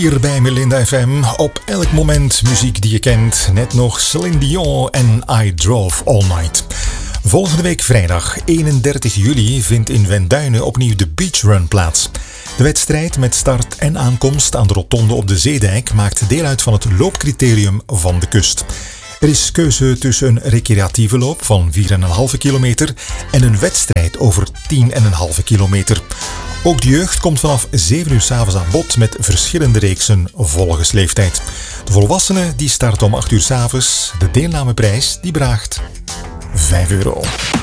hier bij Melinda FM. Op elk moment muziek die je kent. Net nog Celine Dion en I Drove All Night. Volgende week vrijdag 31 juli vindt in Wenduinen opnieuw de Beachrun plaats. De wedstrijd met start en aankomst aan de rotonde op de Zeedijk maakt deel uit van het loopcriterium van de kust. Er is keuze tussen een recreatieve loop van 4,5 kilometer en een wedstrijd over 10,5 kilometer. Ook de jeugd komt vanaf 7 uur 's avonds aan bod met verschillende reeksen volgens leeftijd. De volwassenen die starten om 8 uur 's avonds. De deelnameprijs die bedraagt €5.